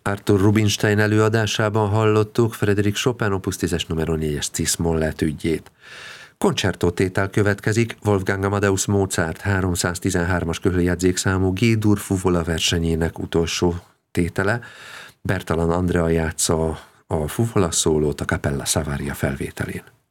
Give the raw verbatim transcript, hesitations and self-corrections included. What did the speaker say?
Arthur Rubinstein előadásában hallottuk Frédéric Chopin opus tízes numero négyes Cis-moll etüdjét. Koncertótétel következik Wolfgang Amadeus Mozart háromszáztizenhármas köhöljegyzékszámú G-dur fuvola versenyének utolsó tétele. Bertalan Andrea játsza a fuvola szólót a Cappella Savaria felvételén.